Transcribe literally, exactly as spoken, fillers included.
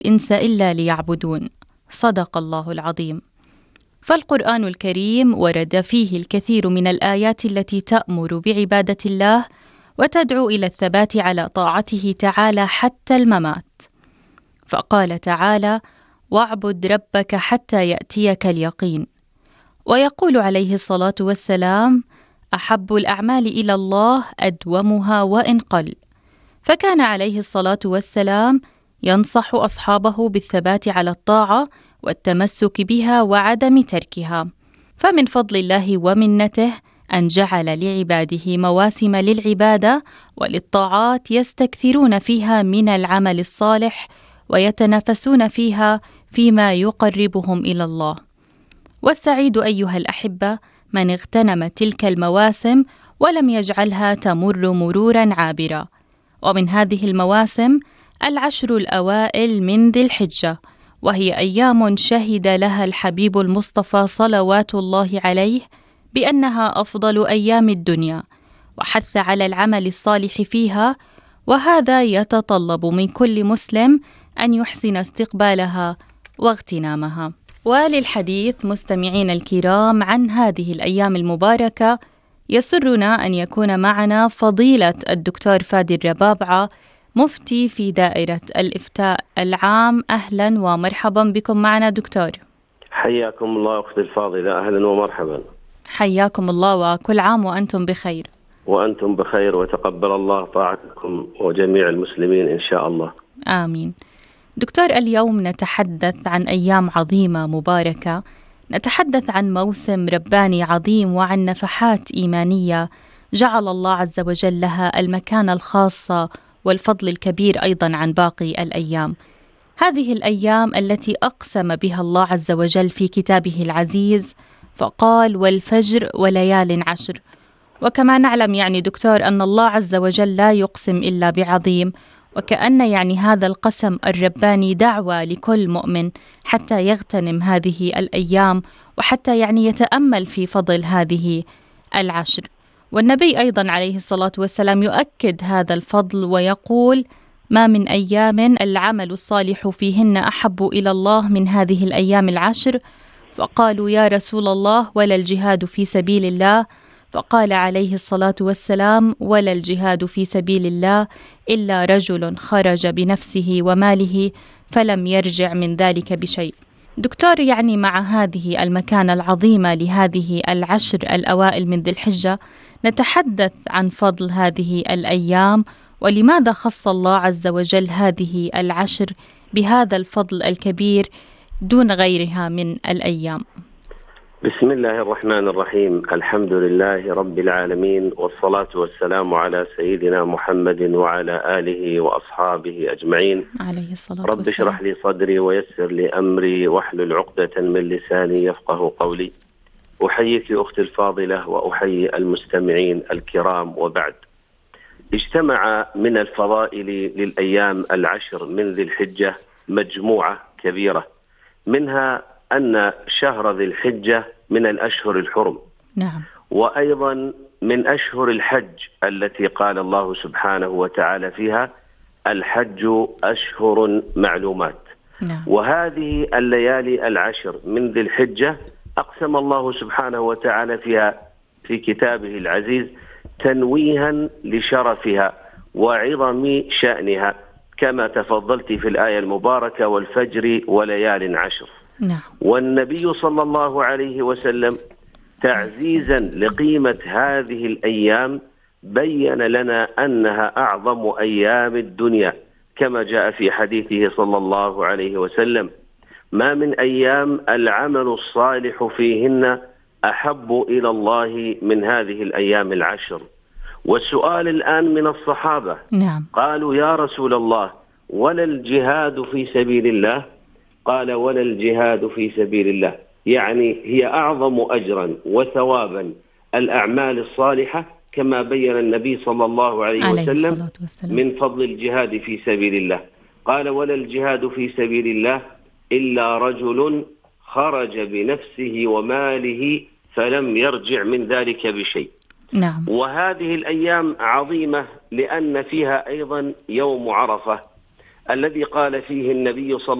الإنس إلا ليعبدون. صدق الله العظيم. فالقرآن الكريم ورد فيه الكثير من الآيات التي تأمر بعبادة الله وتدعو إلى الثبات على طاعته تعالى حتى الممات. فقال تعالى: واعبد ربك حتى يأتيك اليقين. ويقول عليه الصلاة والسلام: أحب الأعمال إلى الله أدومها وإن قل. فكان عليه الصلاة والسلام ينصح أصحابه بالثبات على الطاعة والتمسك بها وعدم تركها. فمن فضل الله ومنته أن جعل لعباده مواسم للعبادة وللطاعات يستكثرون فيها من العمل الصالح ويتنافسون فيها فيما يقربهم إلى الله. والسعيد أيها الأحبة من اغتنم تلك المواسم ولم يجعلها تمر مرورا عابرا. ومن هذه المواسم العشر الأوائل من ذي الحجة، وهي أيام شهد لها الحبيب المصطفى صلوات الله عليه بأنها أفضل أيام الدنيا، وحث على العمل الصالح فيها، وهذا يتطلب من كل مسلم أن يحسن استقبالها واغتنامها. وللحديث مستمعين الكرام عن هذه الأيام المباركة، يسرنا أن يكون معنا فضيلة الدكتور فادي الربابعة، مفتي في دائرة الإفتاء العام. أهلا ومرحبا بكم معنا دكتور. حياكم الله أختي الفاضلة، أهلا ومرحبا. حياكم الله، وكل عام وأنتم بخير. وأنتم بخير، وتقبل الله طاعتكم وجميع المسلمين إن شاء الله. آمين. دكتور، اليوم نتحدث عن أيام عظيمة مباركة، نتحدث عن موسم رباني عظيم وعن نفحات إيمانية جعل الله عز وجل لها المكانة الخاصة والفضل الكبير أيضا عن باقي الأيام. هذه الأيام التي أقسم بها الله عز وجل في كتابه العزيز، فقال: والفجر وليال عشر. وكما نعلم يعني دكتور أن الله عز وجل لا يقسم إلا بعظيم، وكأن يعني هذا القسم الرباني دعوة لكل مؤمن حتى يغتنم هذه الأيام وحتى يعني يتأمل في فضل هذه العشر. والنبي أيضا عليه الصلاة والسلام يؤكد هذا الفضل ويقول: ما من أيام العمل الصالح فيهن أحب إلى الله من هذه الأيام العشر. فقالوا: يا رسول الله، ولا الجهاد في سبيل الله؟ فقال عليه الصلاة والسلام: ولا الجهاد في سبيل الله إلا رجل خرج بنفسه وماله فلم يرجع من ذلك بشيء. دكتور، يعني مع هذه المكانة العظيمة لهذه العشر الأوائل من ذي الحجة، نتحدث عن فضل هذه الأيام، ولماذا خص الله عز وجل هذه العشر بهذا الفضل الكبير دون غيرها من الأيام. بسم الله الرحمن الرحيم. الحمد لله رب العالمين، والصلاة والسلام على سيدنا محمد وعلى آله وأصحابه أجمعين. عليه الصلاة رب والسلام. اشرح لي صدري ويسر لي أمري واحلل عقدة من لساني يفقه قولي. أحييك أختي الفاضلة وأحيي المستمعين الكرام، وبعد. اجتمع من الفضائل للأيام العشر من ذي الحجة مجموعة كبيرة، منها أن شهر ذي الحجة من الأشهر الحرم. نعم. وأيضا من أشهر الحج التي قال الله سبحانه وتعالى فيها: الحج أشهر معلومات. نعم. وهذه الليالي العشر من ذي الحجة أقسم الله سبحانه وتعالى فيها في كتابه العزيز تنويها لشرفها وعظم شأنها، كما تفضلت في الآية المباركة: والفجر وليال عشر. نعم. والنبي صلى الله عليه وسلم تعزيزا لقيمة هذه الأيام بين لنا أنها أعظم أيام الدنيا، كما جاء في حديثه صلى الله عليه وسلم: ما من أيام العمل الصالح فيهن أحب إلى الله من هذه الأيام العشر. والسؤال الآن من الصحابة: نعم. قالوا: يا رسول الله، ولا الجهاد في سبيل الله؟ قال: ولا الجهاد في سبيل الله، يعني هي أعظم أجرا وثوابا الأعمال الصالحة، كما بين النبي صلى الله عليه, عليه وسلم من فضل الجهاد في سبيل الله. قال: ولا الجهاد في سبيل الله إلا رجل خرج بنفسه وماله فلم يرجع من ذلك بشيء. نعم. وهذه الأيام عظيمة لأن فيها أيضا يوم عرفة الذي قال فيه النبي صلى